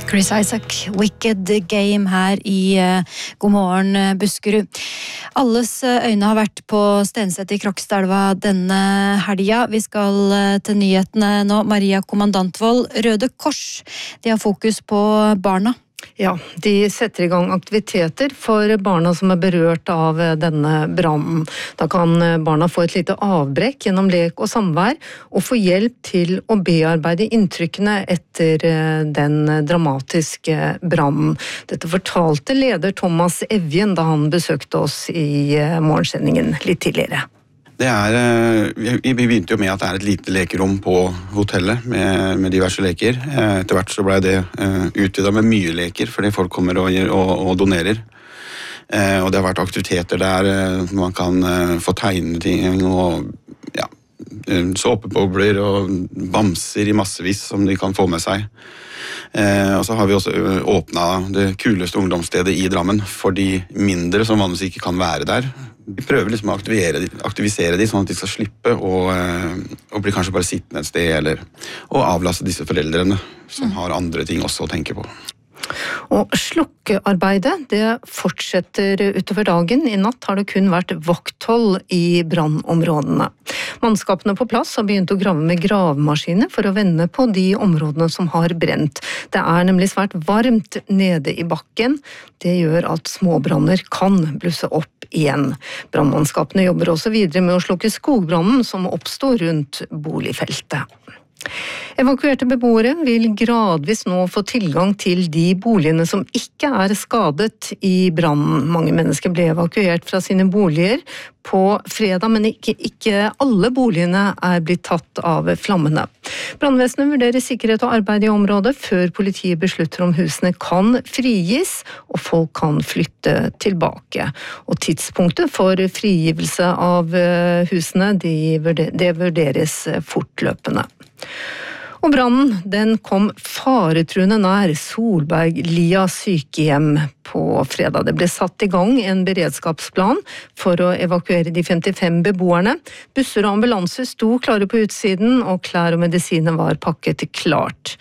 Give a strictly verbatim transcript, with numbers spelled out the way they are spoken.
Chris Isaak, Wicked Game her i uh, God morgen Buskerud. Alles øyne har vært på Stenset i Krokstadelva denne helga. Vi skal uh, til nyhetene nå. Maria Kommandantvold, Røde Kors, de har fokus på barna. Ja, de setter i gang aktiviteter for barna som er berørt av denne brannen. Da kan barna få et lite avbrekk gjennom lek og samvær, og få hjelp til å bearbeide inntrykkene etter den dramatiske brannen. Dette fortalte leder Thomas Evjen da han besøkte oss i morgensendingen litt tidligere. Det er, vi begynte jo med at det er et lite lekerom på hotellet med, med diverse leker. Etter hvert så ble det utvidet med mye leker, fordi folk kommer og, og, og donerer. Og det har vært aktiviteter der man kan få tegne ting og ja, såpebobler og bamser i massevis som de kan få med seg. Og så har vi også åpnet det kuleste ungdomsstedet i Drammen for de mindre som vanligvis ikke kan være der. Vi prøver liksom å aktivere de, aktivisere de sånn at de skal slippe og, og bli kanskje bare sittende et sted eller og avlaste disse foreldrene som har andre ting også å tenke på. Og slukkearbeidet det fortsetter utover dagen. I natt har det kun vært vakthold i brannområdene. Mannskapene på plass har begynt å grave med gravemaskiner for å vende på de områdene som har brent. Det er nemlig svært varmt nede i bakken. Det gjør at småbranner kan blusse opp igjen. Brannmannskapene jobber også videre med å slukke skogbrannen som oppstår rundt boligfeltet. Evakuerte beboere vil gradvis nå få tilgang til de boligene som ikke er skadet i brannen. Mange mennesker ble evakuert fra sine boliger på fredag, men ikke, ikke alle boligene er blitt tatt av flammene. Brannvesenet vurderer sikkerhet og arbeid i området før politiet beslutter om husene kan frigis og folk kan flytte tilbake. Og tidspunktet for frigivelse av husene det vurderes fortløpende. Og brannen, den kom faretruende nær Solberglia sykehjem på fredag. Det ble satt i gang en beredskapsplan for å evakuere de femtifem beboerne. Busser og ambulanser sto klare på utsiden, og klær og medisiner var pakket klart.